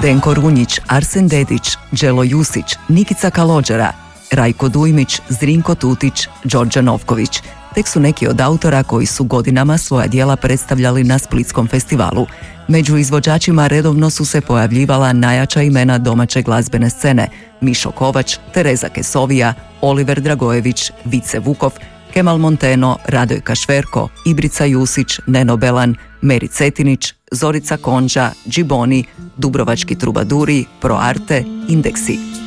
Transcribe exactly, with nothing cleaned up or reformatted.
Zdenko Runjić, Arsen Dedić, Đelo Jusić, Nikica Kalođera, Rajko Dujmić, Zrinko Tutić, Đorđe Novković. Tek su neki od autora koji su godinama svoja djela predstavljali na Splitskom festivalu. Među izvođačima redovno su se pojavljivala najjača imena domaće glazbene scene: Mišo Kovač, Tereza Kesovija, Oliver Dragojević, Vice Vukov, Kemal Monteno, Radojka Šverko, Ibrica Jusić, Neno Belan, Meri Cetinić, Zorica Konđa, Džiboni, Dubrovački trubaduri, Pro Arte, Indeksi.